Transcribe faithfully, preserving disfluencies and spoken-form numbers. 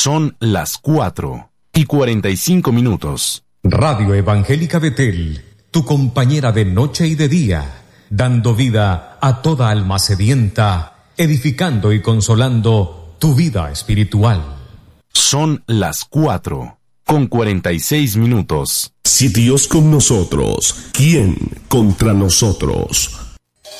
Son las cuatro y cuarenta y cinco minutos. Radio Evangélica Betel, tu compañera de noche y de día, dando vida a toda alma sedienta, edificando y consolando tu vida espiritual. Son las cuatro con cuarenta y seis minutos. Si Dios con nosotros, ¿quién contra nosotros?